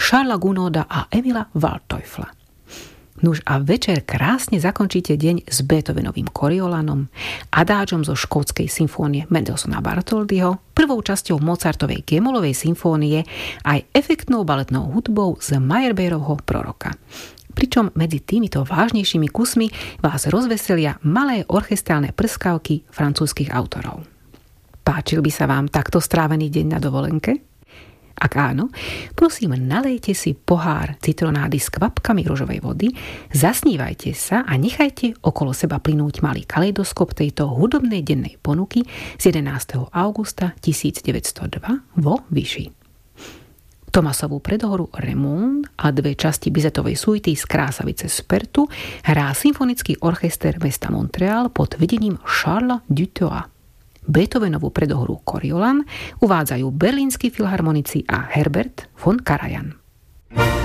Charlesa Gounoda a Emila Waldteufla. Nuž a večer krásne zakončíte deň s Beethovenovým Coriolanom, adáčom zo škótskej symfónie Mendelssohna Bartholdyho, prvou časťou Mozartovej G-molovej symfónie aj efektnou baletnou hudbou z Meyerbeerovho Proroka. Pričom medzi týmito vážnejšími kusmi vás rozveselia malé orchestrálne prskavky francúzskych autorov. Páčil by sa vám takto strávený deň na dovolenke? Ak áno, prosím, nalejte si pohár citronády s kvapkami ružovej vody, zasnívajte sa a nechajte okolo seba plynúť malý kaleidoskop tejto hudobnej dennej ponuky z 11. augusta 1902 vo Vichy. Thomasovú predohru Raymond a dve časti Bizetovej suity z Krásavice z Pertu hrá symfonický orchester mesta Montreal pod vedením Charlesa Dutoit. Beethovenovú predohru Coriolan uvádzajú berlínsky filharmonici a Herbert von Karajan.